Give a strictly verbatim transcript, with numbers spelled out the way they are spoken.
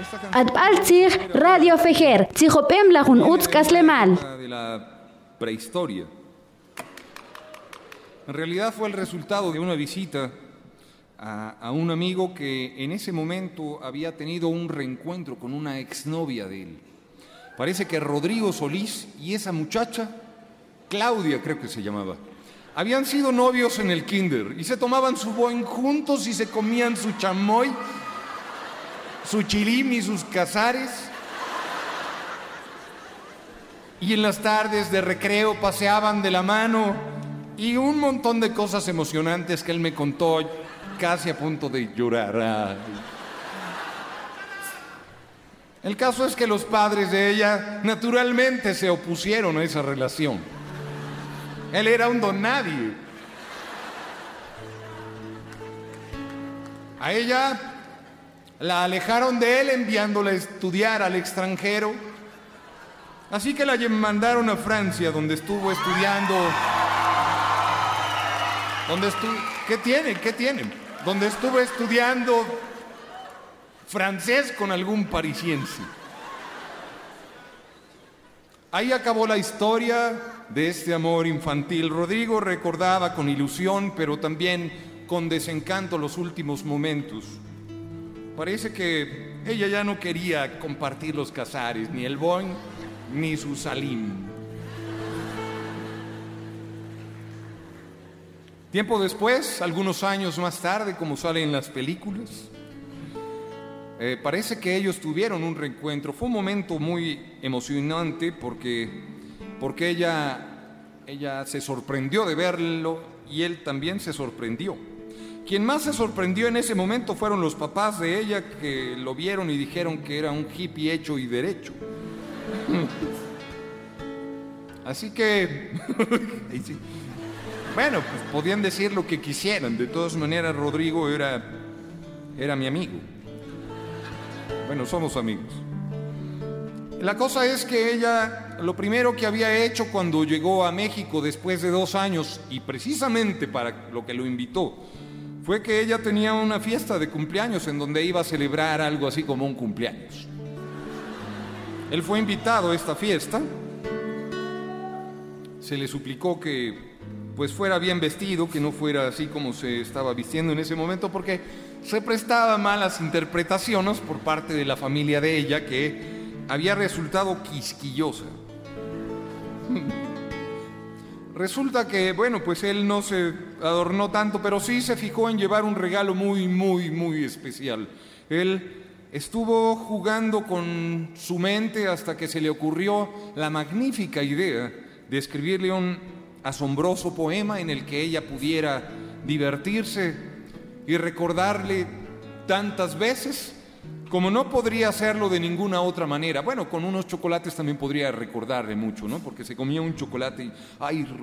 Atbaltzig Radio Fejer, Tzijopem Lajun Utz Kaslemal. De la prehistoria. En realidad fue el resultado de una visita a, a un amigo que en ese momento había tenido un reencuentro con una exnovia de él. Parece que Rodrigo Solís y esa muchacha, Claudia creo que se llamaba, habían sido novios en el kinder y se tomaban su boing juntos y se comían su chamoy, su chilim y sus cazares. Y en las tardes de recreo paseaban de la mano y un montón de cosas emocionantes que él me contó casi a punto de llorar. Ay. El caso es que los padres de ella naturalmente se opusieron a esa relación. Él era un don nadie. A ella la alejaron de él enviándola a estudiar al extranjero. Así que la mandaron a Francia, donde estuvo estudiando. Donde estu... ¿Qué tiene? ¿Qué tiene? Donde estuvo estudiando francés con algún parisiense. Ahí acabó la historia de este amor infantil. Rodrigo recordaba con ilusión, pero también con desencanto los últimos momentos. Parece que ella ya no quería compartir los cazares, ni el boing, ni su salim. Tiempo después, algunos años más tarde, como sale en las películas, eh, parece que ellos tuvieron un reencuentro. Fue un momento muy emocionante porque, porque ella, ella se sorprendió de verlo y él también se sorprendió. Quien más se sorprendió en ese momento fueron los papás de ella, que lo vieron y dijeron que era un hippie hecho y derecho. Así que, bueno, pues podían decir lo que quisieran. De todas maneras, Rodrigo era, era mi amigo. Bueno, somos amigos. La cosa es que ella, lo primero que había hecho cuando llegó a México después de dos años, y precisamente para lo que lo invitó, fue que ella tenía una fiesta de cumpleaños en donde iba a celebrar algo así como un cumpleaños. Él fue invitado a esta fiesta. Se le suplicó que pues fuera bien vestido, que no fuera así como se estaba vistiendo en ese momento, porque se prestaba malas interpretaciones por parte de la familia de ella, que había resultado quisquillosa. Resulta que, bueno, pues él no se adornó tanto, pero sí se fijó en llevar un regalo muy, muy, muy especial. Él estuvo jugando con su mente hasta que se le ocurrió la magnífica idea de escribirle un asombroso poema en el que ella pudiera divertirse y recordarle tantas veces como no podría hacerlo de ninguna otra manera. Bueno, con unos chocolates también podría recordarle mucho, ¿no? Porque se comía un chocolate y ¡ay!